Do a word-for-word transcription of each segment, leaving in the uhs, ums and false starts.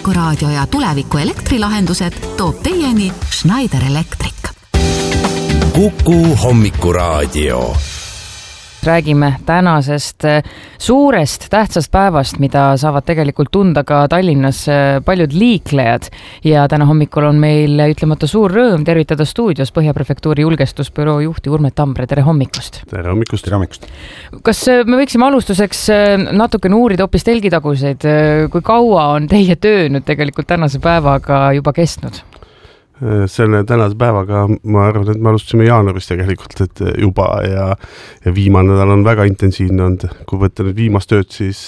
Hommikuraadio ja tuleviku elektrilahendused toob teieni Schneider Electric. Kuku Hommikuraadio. Räägime tänasest suurest tähtsast päevast, mida saavad tegelikult tunda ka Tallinnas paljud liiklejad. Ja täna hommikul on meil ütlemata suur rõõm tervitada stuudios Põhjaprefektuuri julgestusbüroo juhti Urmet Tambre. Tere hommikust! Tere hommikust! Tere hommikust! Kas me võiksime alustuseks natuke uurida hoopis telgitaguseid? Kui kaua on teie töö nüüd tegelikult tänase päevaga juba kestnud? Selle tänase päevaga ma arvan, et me alustasime jaanuarist tegelikult et juba ja, ja viimane nädal on väga intensiivne olnud. Kui võtta nüüd viimast tööd, siis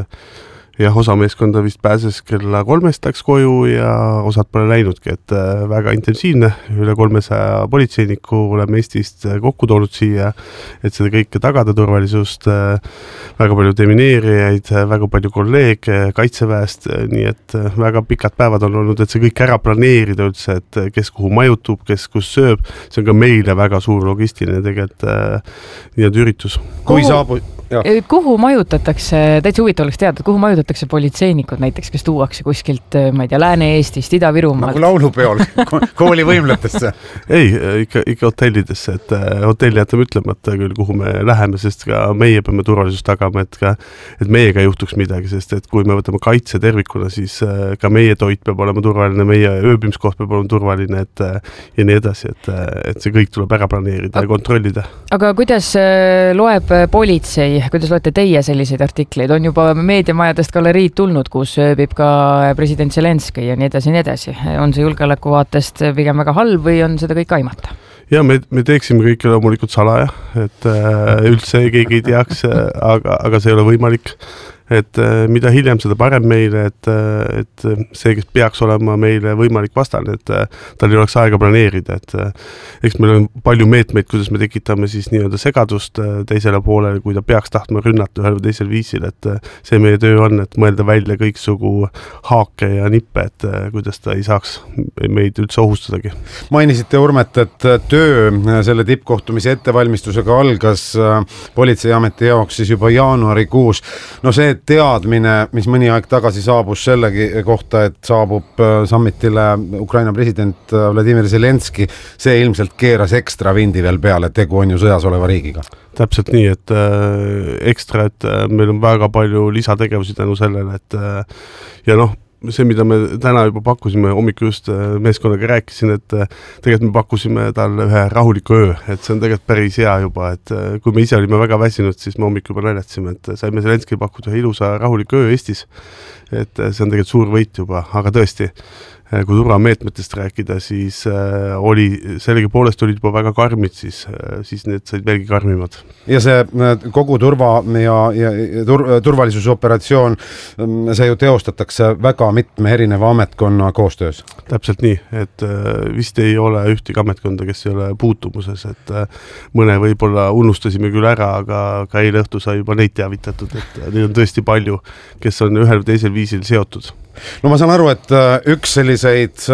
jah, osa meeskonda vist pääses kella kolmest läks koju ja osad pole läinudki, et väga intensiivne. Üle kolmesaja politseiniku oleme Eestist kokku toonud siia, et seda kõike tagada turvalisust. Väga palju demineerijaid, väga palju kolleege kaitseväest, nii et väga pikad päevad on olnud, et see kõik ära planeerida üldse, et kes kuhu majutub, kes kus sööb. See on ka meile väga suur logistiline tegelikult nii et üritus. Kui saabu... Kuhu majutatakse, täitsa huvitav oleks teada, kuhu majutatakse politseinikud näiteks, kes tuuakse kuskilt, ma ei tea, Lääne-Eestist, Ida-Virumaalt? Nagu laulupeol, kooli võimletesse. Ei, ikka, ikka hotellidesse, et hotelli jätame ütlemata küll, kuhu me läheme, sest ka meie peame turvalisust tagama, et, ka, et meiega ei juhtuks midagi, sest et kui me võtame kaitse tervikuna, siis ka meie toit peab olema turvaline, meie ööbimiskoht peab olema turvaline, et ja nii edasi, et, et see kõik tuleb ära planeerida ja kontrollida. Aga kuidas loeb politsei? Kuidas loete teie selliseid artikleid? On juba meediamajadest galeriid tulnud, kus ööbib ka president Zelenski ja nii edasi, nii edasi. On see julgeoleku vaatest pigem väga halb või on seda kõik aimata? Ja me, me teeksime kõike loomulikult salaja, et äh, üldse keegi ei teaks, aga, aga see ei ole võimalik. Et mida hiljem seda parem meile, et, et see, kes peaks olema meile võimalik vastane, et tal ei oleks aega planeerida, et eks meil on palju meetmeid, kuidas me tekitame siis nii-öelda segadust teisele poolele, kui ta peaks tahtma rünnata ühel või teisel viisil, et see meie töö on, et mõelda välja kõiksugu haake ja nippe, et kuidas ta ei saaks meid üldse ohustadagi. Mainisite, Urmet, et töö selle tippkohtumise ettevalmistusega algas politseiameti jaoks siis juba jaanuarikuus. No see teadmine, mis mõni aeg tagasi saabus sellegi kohta, et saabub summitile Ukraina president Vladimir Zelenski, see ilmselt keeras ekstra vindi veel peale, tegu on ju sõjas oleva riigiga. Täpselt nii, et äh, ekstra, et äh, meil on väga palju lisategevusi tänu sellele, et äh, ja noh, see, mida me täna juba pakkusime, hommikul just meeskonnaga rääkisin, et tegelikult me pakkusime talle ühe rahuliku öö, et see on tegelikult päris hea juba, et kui me ise olime väga väsinud, siis me hommikul juba näljatsime, et saime Zelenski pakkuda ilusa rahuliku öö Eestis, et see on tegelikult suur võit juba, aga tõesti, kui turvameetmetest rääkida, siis äh, oli, sellegi poolest olid juba väga karmid, siis, äh, siis need said veelgi karmimad. Ja see kogu turva ja, ja tur, turvalisusoperatsioon, see ju teostatakse väga mitme erineva ametkonna koostöös. Täpselt nii, et äh, vist ei ole ühtegi ametkonda, kes ei ole puutumuses, et äh, mõne võib-olla unustasime küll ära, aga ka eile õhtu sai juba neid teavitatud, et äh, neid on tõesti palju, kes on ühel või teisel viisil seotud. No ma saan aru, et üks selliseid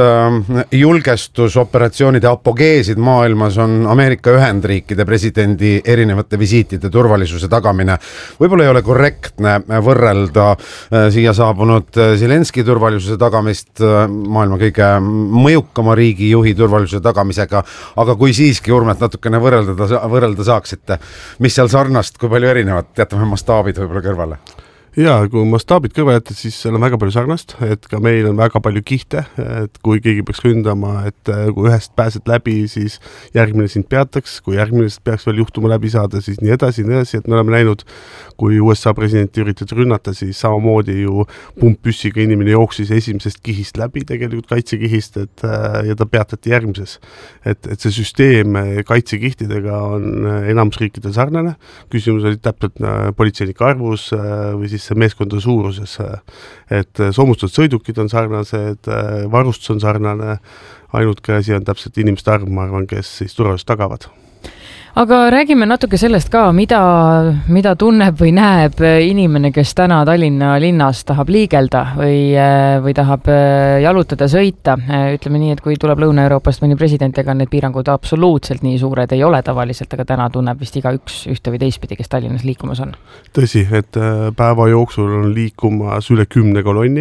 julgestusoperatsioonide apogeesid maailmas on Ameerika Ühendriikide presidendi erinevate visiitide turvalisuse tagamine. Võib-olla ei ole korrektne võrrelda siia saabunud Zelenski turvalisuse tagamist maailma kõige mõjukama riigi juhi turvalisuse tagamisega, aga kui siiski, Urmet, natukene võrrelda, võrrelda saaksite, mis seal sarnast, kui palju erinevat, jätame mastaabid võib-olla kõrvale? Ja kui mastaabid kõrva jätta, siis seal on väga palju sarnast, et ka meil on väga palju kihte, et kui keegi peaks ründama, et kui ühest pääsed läbi, siis järgmine sind peataks, kui järgmine peaks veel juhtuma läbi saada, siis nii edasi, nii edasi, et me oleme näinud, kui U S A presidenti üritati rünnata, siis samamoodi ju pumppüssiga inimene jooksis esimesest kihist läbi, tegelikult kaitsekihist, et, ja ta peatati järgmises. Et, et see süsteem kaitsekihtidega on enamusriikidel sarnane, küsimus oli täpselt politseinike arvus või siis see meeskondade suuruses, et soomustatud sõidukid on sarnased, varustus on sarnane, ainult ka asi on täpselt inimeste arv, ma arvan, kes siis turvalisust tagavad. aga räägime natuke sellest ka, mida, mida tunneb või näeb inimene, kes täna Tallinna linnas tahab liigelda või, või tahab jalutada, sõita. Ütleme nii, et kui tuleb Lõuna-Euroopast mõni president, ega need piirangud absoluutselt nii suured ei ole tavaliselt, aga täna tunneb vist iga üks ühte või teistpidi, kes Tallinnas liikumas on. Tõsi, et päeva jooksul on liikumas üle kümne kolonni.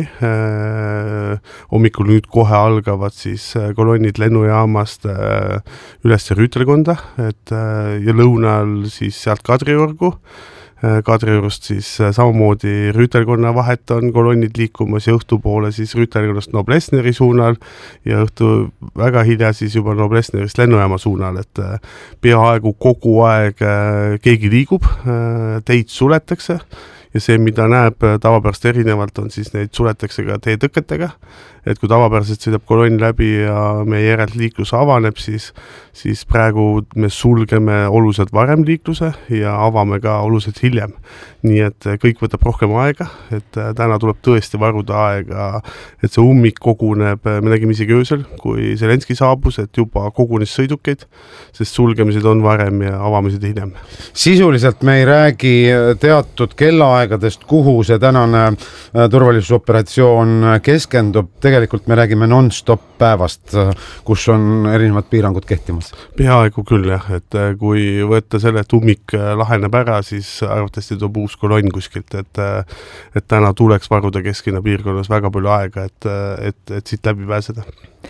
Hommikul nüüd kohe algavad siis kolonnid lennujaamast üles Rüütelkonda, et ja lõunal siis sealt Kadriorgu. Kadriorust siis samamoodi Rüütelkonna vahet on kolonnid liikumas ja õhtu poole siis Rüütelkonnast Noblessneri suunal ja õhtu väga hilja siis juba Noblessnerist lennujaama suunal, et peaaegu kogu aeg keegi liigub, teid suletakse ja see, mida näeb tavapärast erinevalt, on siis neid suletakse ka teetõketega, et kui tavapäraselt sõidab kolonn läbi ja meie järelt liiklus avaneb, siis, siis praegu me sulgeme oluliselt varem liikluse ja avame ka oluliselt hiljem. Nii et kõik võtab rohkem aega, et täna tuleb tõesti varuda aega, et see ummik koguneb, me nägime isegi öösel, kui Zelenski saabus, et juba kogunes sõidukeid, sest sulgemised on varem ja avamised hiljem. Sisuliselt me ei räägi teatud kellaaegadest, kuhu see tänane turvalisusoperatsioon keskendub. Tegelikult me räägime non-stop päevast, kus on erinevad piirangud kehtimas. Peaaegu küll jah, et kui võtta selle, et ummik laheneb ära, siis arvatavasti tuleb uus kolonn kuskilt, et, et täna tuleks varuda kesklinna piirkonnas väga palju aega, et, et, et siit läbi pääseda.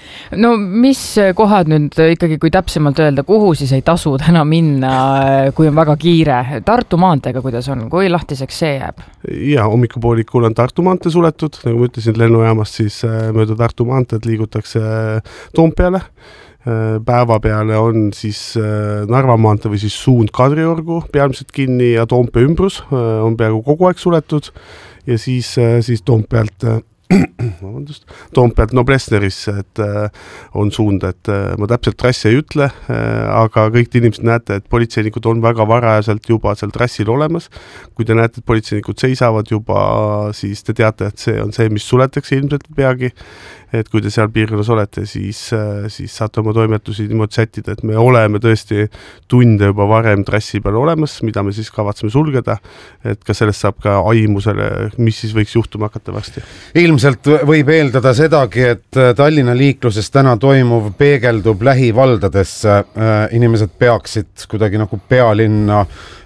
No mis kohad nüüd ikkagi, kui täpsemalt öelda, kuhu siis ei tasu täna minna, kui on väga kiire? Tartu maanteega kuidas on? Kui lahtiseks see jääb? Ja, hommikupoolikul on Tartu maantee suletud, nagu ma ütlesin, lennujaamast siis mööda Tartu maanteed liigutakse Toompeale. Päeva peale on siis Narva maantee või siis suund Kadriorgu peamiselt kinni ja Toompea ümbrus on peaaegu kogu aeg suletud ja siis, siis Toompealt Vabandust, Toompealt Noblessnerisse, et on suund, et ma täpselt trassi ei ütle, aga kõik inimesed näete, et politseinikud on väga varajaselt juba seal trassil olemas. Kui te näete, et politseinikud seisavad juba, siis te teate, et see on see, mis suletakse ilmselt peagi. Et kui te seal piirkonnas olete, siis, siis saate oma toimetusi niimoodi sättida, et me oleme tõesti tunde juba varem trassi peal olemas, mida me siis kavatseme sulgeda, et ka sellest saab ka aimusele, mis siis võiks juhtuma hakata varsti. Ilmselt võib eeldada sedagi, et Tallinna liikluses täna toimuv peegeldub lähivaldadesse. Inimesed peaksid kuidagi nagu pealinna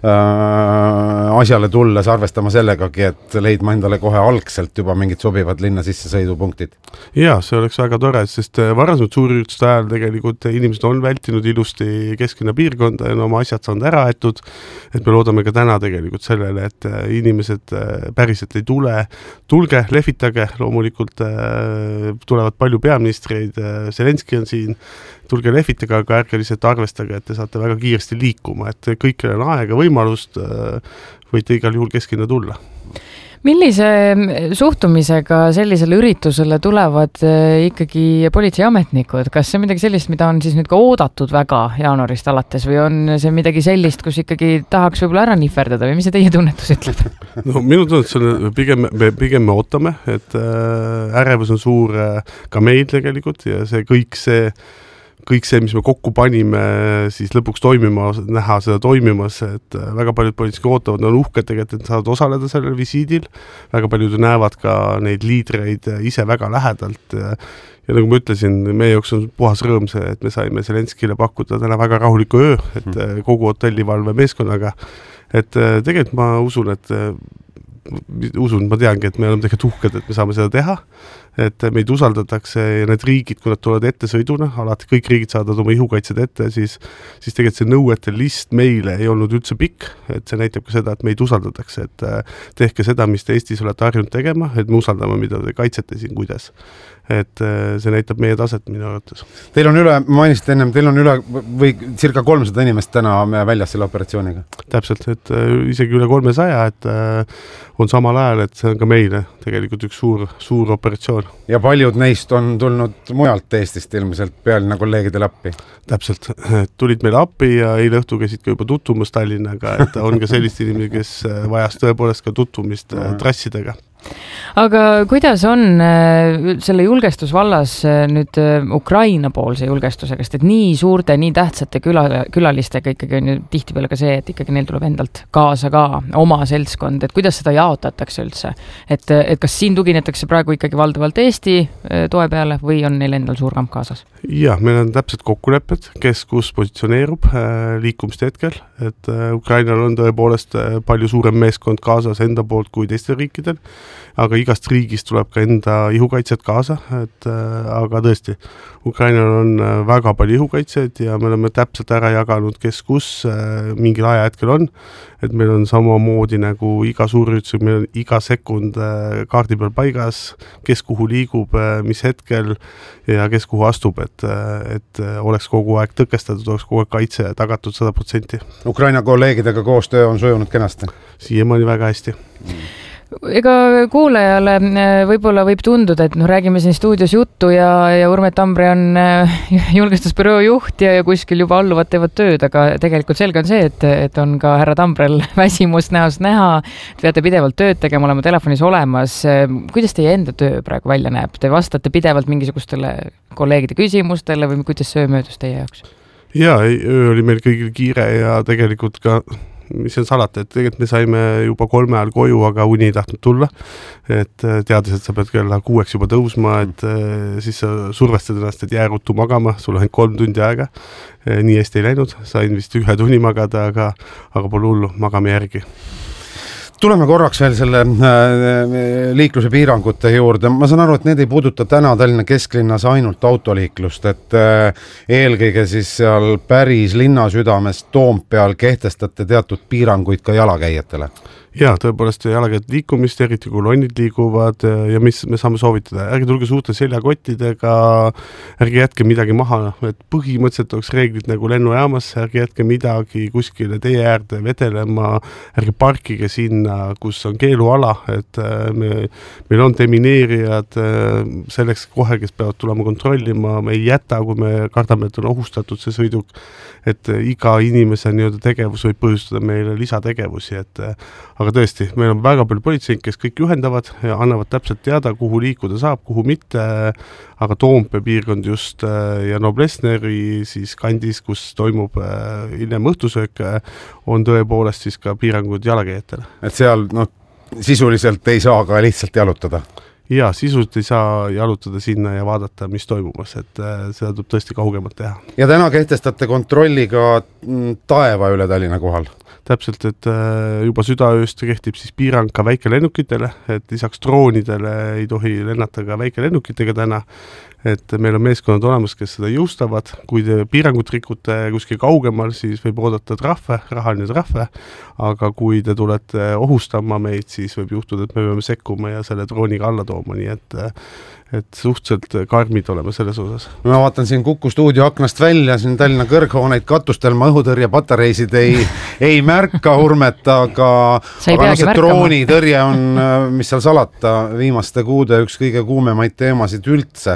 äh, asjale tulles arvestama sellegagi, et leidma endale kohe algselt juba mingid sobivad linna sisse sõidupunktid. Ja, see oleks väga tore, sest varasemalt suurürituste ajal tegelikult inimesed on vältinud ilusti kesklinna piirkonda ja oma asjad saanud ära aetud, et me loodame ka täna tegelikult sellele, et inimesed päriselt ei tule, tulge, lehvitage, loomulikult tulevad palju peaministreid, Zelenski on siin, tulge lehvitage, aga ärge lihtsalt arvestage, et te saate väga kiiresti liikuma, et kõikjal on aega võimalust, võite igal juhul kesklinna tulla. Millise suhtumisega sellisele üritusele tulevad ikkagi politseiametnikud? Kas see on midagi sellist, mida on siis nüüd ka oodatud väga jaanuarist alates või on see midagi sellist, kus ikkagi tahaks võib-olla ära nihverdada või mis see teie tunnetus ütleb? No minu tunnetus on pigem, me, pigem me ootame, et ärevus on suur ka meil tegelikult ja see kõik see kõik see, mis me kokku panime, siis lõpuks toimima, näha seda toimimas, et väga paljud politseikud ootavad, on uhked tegelikult, et saavad osaleda sellel visiidil, väga paljud näevad ka neid liidreid ise väga lähedalt ja, ja nagu ma ütlesin, meie jaoks on puhas rõõm see, et me saime Zelenskile pakkuda täna väga rahuliku öö, et kogu hotellivalve meeskonnaga, et tegelikult ma usun, et usun, ma teangi, et me oleme tegelikult uhked, et me saame seda teha, et meid usaldatakse ja need riigid, kui nad tulevad ette sõiduna, alati kõik riigid saadavad oma ihukaitsed ette, siis, siis tegelikult see nõuete list meile ei olnud üldse pikk, et see näitab ka seda, et meid usaldatakse, et tehke seda, mis te Eestis olete harjunud tegema, et me usaldame, mida te kaitsete siin, kuidas. Et see näitab meie taset minu arvates. Teil on üle, mainisite ennem, teil on üle või circa kolmsada inimest täna väljas selle operatsiooniga? Täpselt, et isegi üle kolmesaja, et on samal ajal, et see on ka meile tegelikult üks suur, suur operatsioon. Ja paljud neist on tulnud mujalt Eestist ilmselt pealinna kolleegidele appi? Täpselt, tulid meile appi ja eile õhtu käisid ka juba tutvumas Tallinnaga, et on ka sellist inimesi, kes vajas tõepoolest ka tutvumist trassidega. Aga kuidas on selle julgestusvallas nüüd Ukraina poolse julgestusega, sest et nii suurte, nii tähtsate küla, külalistega ikkagi on ju tihtipeale ka see, et ikkagi neil tuleb endalt kaasa ka oma seltskond, et kuidas seda jaotatakse üldse? Et, et kas siin tuginetakse praegu ikkagi valdavalt Eesti toe peale või on neil endal suur kamp kaasas? Jah, meil on täpselt kokkulepped, kes kus positsioneerub liikumiste hetkel, et Ukrainal on tõepoolest palju suurem meeskond kaasas enda poolt kui teistel riikidel, aga igast riigist tuleb ka enda ihukaitset kaasa, et aga tõesti, Ukrainal on väga palju ihukaitseid ja me oleme täpselt ära jaganud, kes kus mingil aja hetkel on, et meil on samamoodi nagu iga suurüritus, meil on iga sekund kaardi peal paigas, kes kuhu liigub, mis hetkel ja kes kuhu astub, et, et oleks kogu aeg tõkestatud, oleks kogu aeg kaitse tagatud sada protsenti. Ukraina kolleegidega koostöö on sujunud kenasti? Siiamaani väga hästi. Ega kuulajale võib-olla võib tunduda, et noh, räägime siin stuudios juttu ja, ja Urme Tambre on julgestusbüroo juht ja, ja kuskil juba alluvad teevad tööd, aga tegelikult selge on see, et, et on ka härra Tambrel väsimus näost näha, peate pidevalt tööd tegema, olema telefonis olemas. Kuidas teie enda töö praegu välja näeb? Te vastate pidevalt mingisugustele kolleegide küsimustele või kuidas söö möödus teie jaoks? Jaa, öö oli meil kõigil kiire ja tegelikult ka mis on salata, et tegelikult me saime juba kolme ajal koju, aga uni ei tahtnud tulla, et teades, et sa pead kella kuueks juba tõusma, et siis sa survestad ennast, et jää ruttu magama, sul on kolm tundi aega, nii hästi ei läinud, sain vist ühe tunni magada, aga, aga pole hullu, magame järgi. Tuleme korraks veel selle liikluse piirangute juurde. Ma saan aru, et need ei puuduta täna Tallinna kesklinnas ainult autoliiklust, et eelkõige siis seal päris linna südames Toompeal kehtestate teatud piiranguid ka jalakäijatele. Jaa, tõepoolest jalakäijad liikumist, eriti kolonnid liiguvad ja mis me saame soovitada. Ärge tulge suurte seljakottidega, ärge jätke midagi maha, et põhimõtteliselt oleks reeglid nagu lennujaamas, ärge jätke midagi kuskile tee äärde vedelema, ärge parkige sinna, kus on keeluala, et me, meil on demineerijad selleks kohe, kes peavad tulema kontrollima, me ei jäta, kui me kardame, et on ohustatud see sõiduk, et iga inimese nii-öelda tegevus võib põhjustada meile lisategevusi, et aga tõesti, meil on väga palju politseid, kes kõik juhendavad ja annavad täpselt teada, kuhu liikuda saab, kuhu mitte, aga Toompea piirkond just ja Noblessneri siis kandis, kus toimub hiljem õhtusöök, on tõepoolest siis ka piirangud jalakäijatele. Et seal no, sisuliselt ei saa ka lihtsalt jalutada? Jaa, sisuliselt ei saa jalutada sinna ja vaadata, mis toimumas, et seda tuleb tõesti kaugemalt teha. Ja täna kehtestate kontrolli ka taeva üle Tallinna kohal? Täpselt, et juba südaööst kehtib siis piirang ka väikelennukitele, et lisaks droonidele ei tohi lennata ka väikelennukitega täna, et meil on meeskonnad olemas, kes seda jõustavad. Kui te piirangut rikute kuskil kaugemal, siis võib oodata trahve, rahaline trahve, aga kui te tulete ohustama meid, siis võib juhtuda, et me peame sekkuma ja selle drooniga alla tooma, nii et et suhteliselt karmid oleme selles osas. Ma vaatan siin Kuku stuudio aknast välja, siin Tallinna kõrghooneid katustel ma õhutõrje patareisid ei, ei märka Urmet, aga, aga no see droonitõrje on, mis seal salata, viimaste kuude üks kõige kuumemaid teemasid üldse.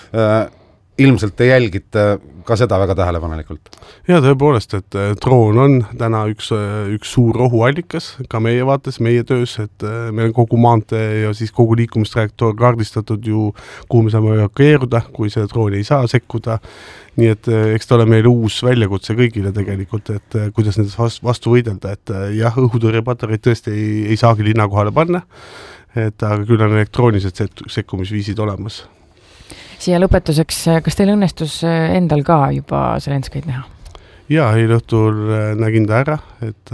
Ilmselt te jälgite ka seda väga tähelepanelikult. Ja tõepoolest, et droon on täna üks, üks suur ohuallikas, ka meie vaates, meie töös, et meil on kogu maantee ja siis kogu liikumistrajektoor kaardistatud ju, kuhu me saame reageeruda, kui see droon ei saa sekkuda. Nii et eks ta ole meil uus väljakutse kõigile tegelikult, et kuidas nendest vastu võidelda, et jah, õhutõrjepatareid tõesti ei, ei saagi linna kohale panna, et aga küll on elektroonilised sekkumisviisid olemas. Siia lõpetuseks, kas teil õnnestus endal ka juba Zelenskaid näha? Jaa, eile õhtul nägin ta ära, et,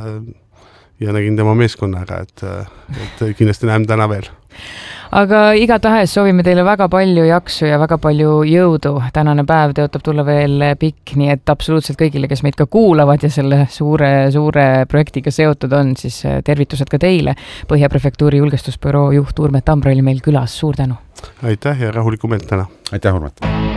ja nägin tema meeskonna ära, et, et kindlasti näeme täna veel. Aga igatahes soovime teile väga palju jaksu ja väga palju jõudu. Tänane päev tõotab tulla veel pikk, nii et absoluutselt kõigile, kes meid ka kuulavad ja selle suure, suure projektiga seotud on, siis tervitused ka teile. Põhjaprefektuuri julgestusbüroo juht Urme Tambre oli meil külas. Suur tänu! Aitäh ja rahulikku meelt täna! Aitäh, Urmet!